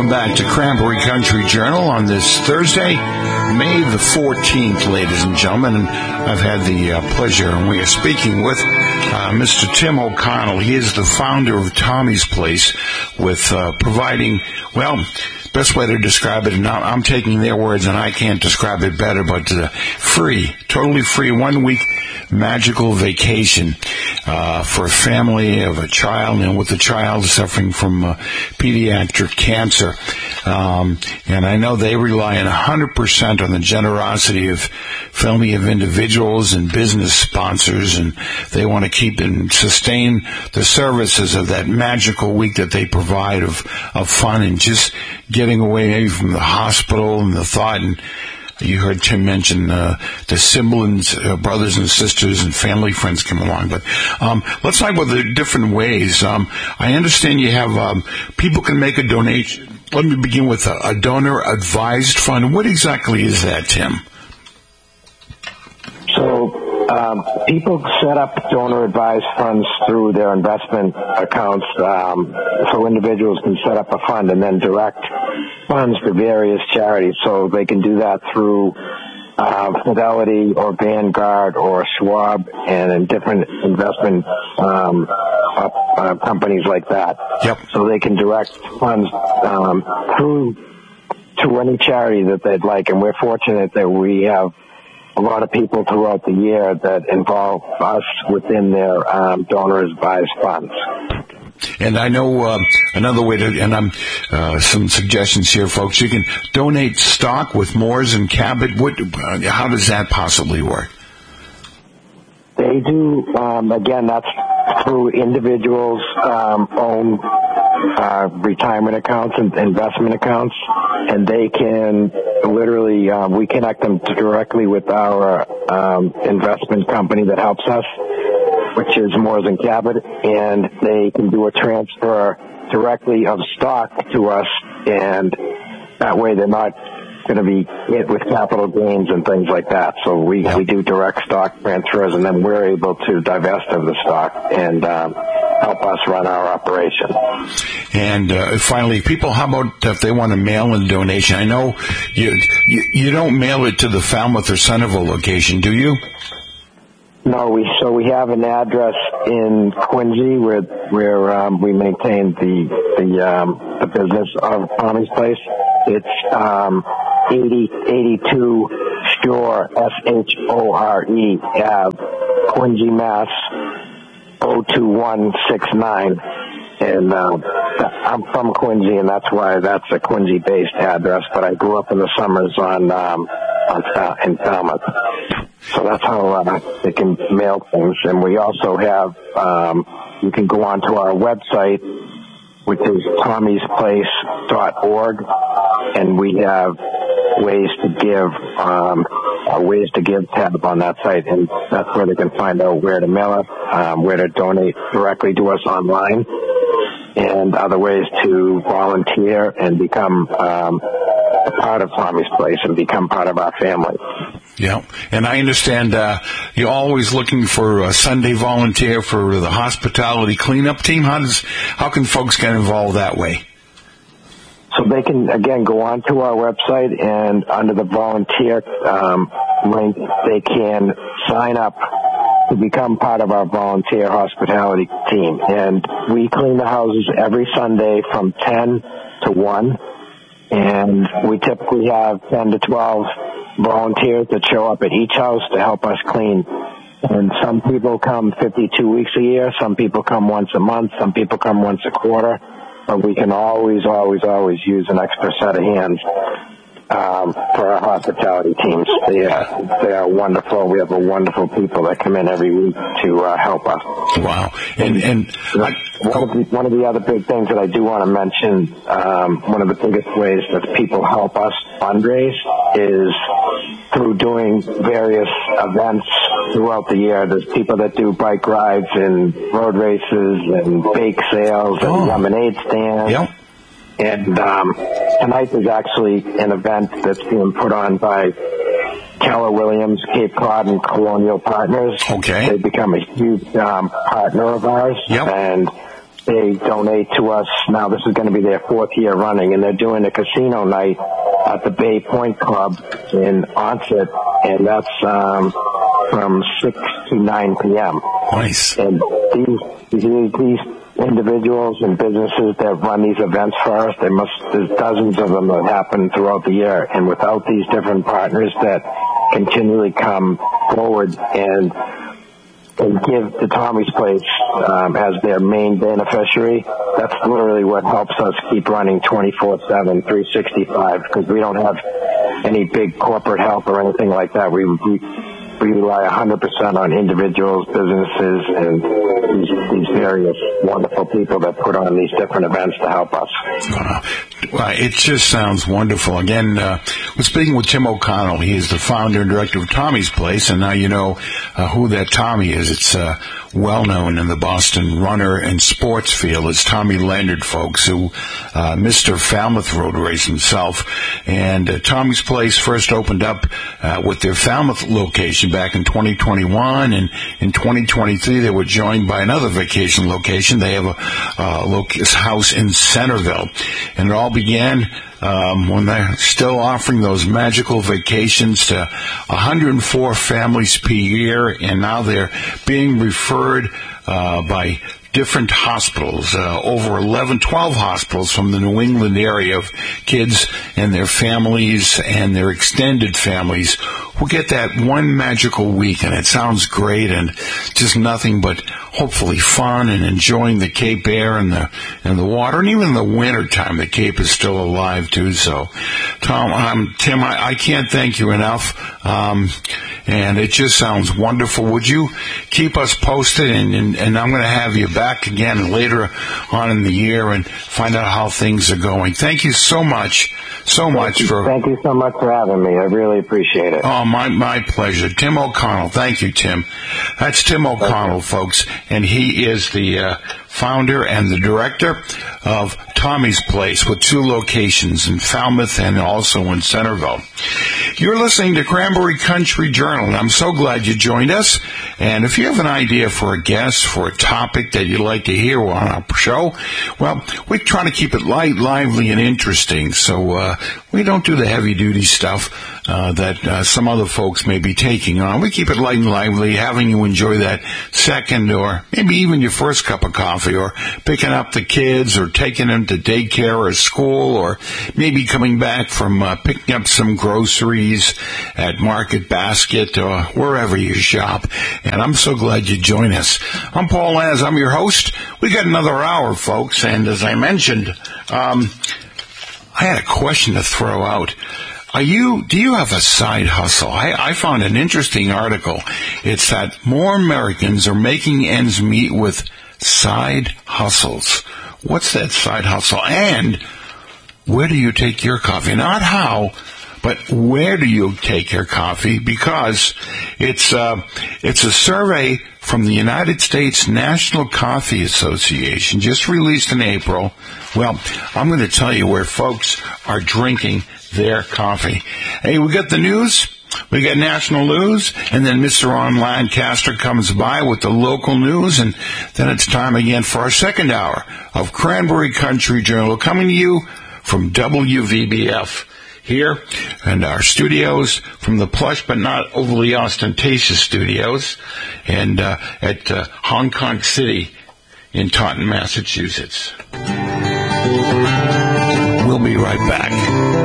Welcome back to Cranberry Country Journal on this Thursday, May the 14th, ladies and gentlemen. And I've had the pleasure, and we are speaking with Mr. Tim O'Connell. He is the founder of Tommy's Place with providing, well, best way to describe it, and I'm taking their words and I can't describe it better, but free, totally free, 1 week magical vacation for a family of a child, and with the child suffering from pediatric cancer. And I know they rely on 100% on the generosity of family of individuals and business sponsors, and they want to keep and sustain the services of that magical week that they provide of fun and just getting away maybe from the hospital and the thought. And you heard Tim mention the siblings, brothers and sisters and family friends come along. But let's talk about the different ways. I understand you have people can make a donation. Let me begin with a donor-advised fund. What exactly is that, Tim? So people set up donor-advised funds through their investment accounts. So individuals can set up a fund and then direct funds to various charities. So they can do that through Fidelity or Vanguard or Schwab and in different investment companies like that. Yep. So they can direct funds through to any charity that they'd like. And we're fortunate that we have a lot of people throughout the year that involve us within their donors advised funds. And I know another way to, and I'm some suggestions here, folks. You can donate stock with Moores and Cabot. How does that possibly work? They do, again, that's through individuals' own retirement accounts and investment accounts, and they can literally, we connect them directly with our investment company that helps us, which is Moores and Cabot, and they can do a transfer directly of stock to us, and that way they're not going to be hit with capital gains and things like that. So we do direct stock transfers, and then we're able to divest of the stock and help us run our operation. And finally, people, how about if they want to mail in a donation? I know you don't mail it to the Falmouth or Centerville location, do you? No, we have an address in Quincy where we maintain the business of Tommy's Place. It's 8082 Shore, Shore Ave, Quincy, Mass. 02169. And I'm from Quincy, and that's why that's a Quincy-based address. But I grew up in the summers in Falmouth. So that's how they can mail things. And we also have, you can go onto our website, which is tommysplace.org, and we have ways to give tab on that site, and that's where they can find out where to mail it, where to donate directly to us online, and other ways to volunteer and become a part of Tommy's Place and become part of our family. Yeah, and I understand you're always looking for a Sunday volunteer for the hospitality cleanup team. How can folks get involved that way? So they can, again, go onto our website, and under the volunteer link, they can sign up to become part of our volunteer hospitality team. And we clean the houses every Sunday from 10 to 1, and we typically have 10 to 12 volunteers that show up at each house to help us clean. And some people come 52 weeks a year, some people come once a month, some people come once a quarter, but we can always use an extra set of hands for our hospitality teams. They are wonderful. We have wonderful people that come in every week to help us. Wow. And one of the other big things that I do want to mention, one of the biggest ways that people help us fundraise is through doing various events throughout the year. There's people that do bike rides and road races and bake sales and lemonade stands. Yep. And tonight is actually an event that's being put on by Keller Williams, Cape Cod, and Colonial Partners. Okay. They've become a huge partner of ours. Yep. And they donate to us. Now this is going to be their 4th year running, and they're doing a casino night at the Bay Point Club in Onset, and that's from 6 to 9 p.m. Nice. And these individuals and businesses that run these events for us, there's dozens of them that happen throughout the year, and without these different partners that continually come forward and give the Tommy's Place as their main beneficiary, that's literally what helps us keep running 24/7, 365, because we don't have any big corporate help or anything like that. We rely 100% on individuals, businesses, and these various wonderful people that put on these different events to help us. Well, it just sounds wonderful. Again, we're speaking with Tim O'Connell. He is the founder and director of Tommy's Place, and now you know who that Tommy is. It's well known in the Boston runner and sports field. It's Tommy Leonard, folks, who Mr. Falmouth Road Race himself. And Tommy's Place first opened up with their Falmouth location back in 2021, and in 2023 they were joined by another vacation location. They have a house in Centerville, and it all began when they're still offering those magical vacations to 104 families per year, and now they're being referred by different hospitals, over 12 hospitals from the New England area of kids and their families and their extended families who get that one magical week. And it sounds great, and just nothing but hopefully fun and enjoying the Cape air and the water, and even in the winter time, the Cape is still alive too. So, Tim, I can't thank you enough. And it just sounds wonderful. Would you keep us posted? And I'm going to have you back again later on in the year and find out how things are going. Thank you so much. Thank you so much for having me. I really appreciate it. Oh, my pleasure. Tim O'Connell. Thank you, Tim. That's Tim O'Connell, folks, and he is the founder and the director of Tommy's Place with 2 locations in Falmouth and also in Centerville. You're listening to Cranberry Country Journal, and I'm so glad you joined us. And if you have an idea for a guest, for a topic that you'd like to hear on our show, well, we're trying to keep it light, lively, and interesting. So we don't do the heavy-duty stuff that some other folks may be taking on. We keep it light and lively, having you enjoy that second or maybe even your first cup of coffee, or picking up the kids or taking them to daycare or school, or maybe coming back from picking up some groceries at Market Basket or wherever you shop. And I'm so glad you join us. I'm Paul Laz. I'm your host. We got another hour, folks. And as I mentioned, I had a question to throw out. Do you have a side hustle? I found an interesting article. It's that more Americans are making ends meet with side hustles. What's that side hustle? And where do you take your coffee? Not how, but where do you take your coffee? Because it's a survey from the United States National Coffee Association, just released in April. Well, I'm going to tell you where folks are drinking their coffee. Hey, we got the news. We got national news, and then Mr. Ron Lancaster comes by with the local news, and then it's time again for our second hour of Cranberry Country Journal, coming to you from WVBF here and our studios, from the plush but not overly ostentatious studios, and at Hong Kong City in Taunton, Massachusetts. We'll be right back.